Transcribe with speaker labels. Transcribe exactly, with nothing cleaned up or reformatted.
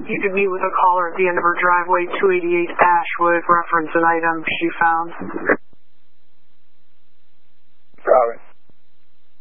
Speaker 1: you could meet with a caller at the end of her driveway, two eighty-eight Ashwood, reference an item she found.